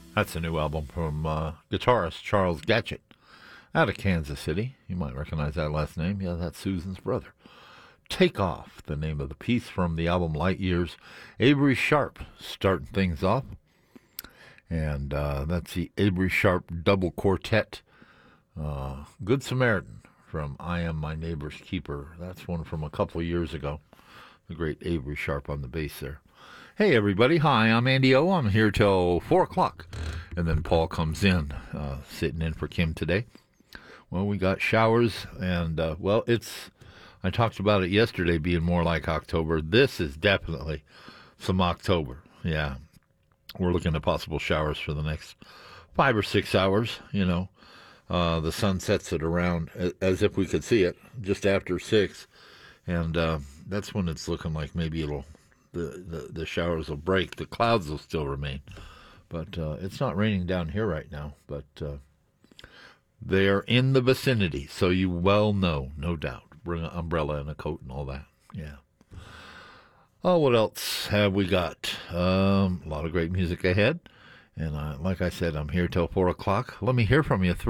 That's a new album from guitarist Charles Gatchett out of Kansas City. You might recognize that last name. Yeah, that's Susan's brother. Take Off, the name of the piece from the album Light Years. Avery Sharp starting things off. And that's the Avery Sharp double quartet. Good Samaritan from I Am My Neighbor's Keeper. That's one from a couple of years ago. The great Avery Sharp on the bass there. Hey, everybody. Hi, I'm Andy O. I'm here till 4 o'clock. And then Paul comes in, sitting in for Kim today. Well, we got showers, and, I talked about it yesterday being more like October. This is definitely some October. Yeah. We're looking at possible showers for the next 5 or 6 hours, The sun sets at around, as if we could see it, just after 6. And that's when it's looking like maybe the showers will break. The clouds will still remain. But it's not raining down here right now. But they're in the vicinity, so you well know, no doubt. Bring an umbrella and a coat and all that. Yeah. Oh, what else have we got? A lot of great music ahead. And like I said, I'm here till 4 o'clock. Let me hear from you,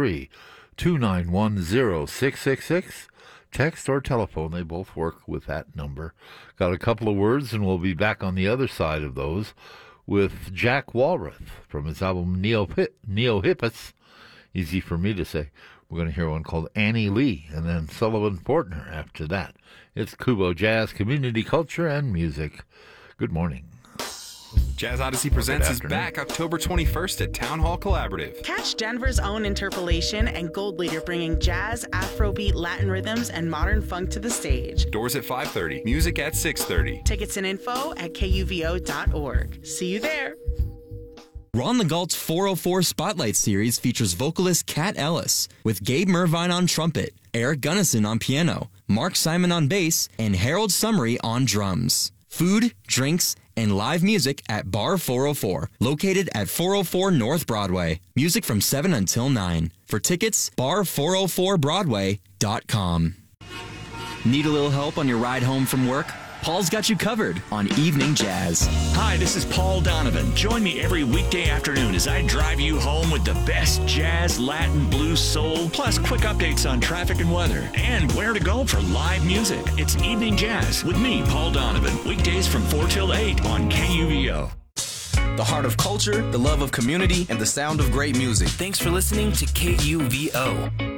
303-291-0666. Text or telephone, they both work with that number. Got a couple of words, and we'll be back on the other side of those with Jack Walrath from his album Neo-Hippus. Easy for me to say. We're going to hear one called Annie Lee, and then Sullivan Fortner after that. It's Kubo Jazz, Community Culture, and Music. Good morning. Jazz Odyssey Presents is back October 21st at Town Hall Collaborative. Catch Denver's own Interpolation and Gold Leader bringing jazz, Afrobeat, Latin rhythms, and modern funk to the stage. Doors at 5:30, music at 6:30. Tickets and info at kuvo.org. See you there. Ron LeGault's 404 Spotlight Series features vocalist Kat Ellis with Gabe Mervine on trumpet, Eric Gunnison on piano, Mark Simon on bass, and Harold Summery on drums. Food, drinks, and live music at Bar 404, located at 404 North Broadway. Music from 7 until 9. For tickets, bar404broadway.com. Need a little help on your ride home from work? Paul's got you covered on Evening Jazz. Hi, this is Paul Donovan. Join me every weekday afternoon as I drive you home with the best jazz, Latin, blues, soul, plus quick updates on traffic and weather, and where to go for live music. It's Evening Jazz with me, Paul Donovan, weekdays from 4 till 8 on KUVO. The heart of culture, the love of community, and the sound of great music. Thanks for listening to KUVO.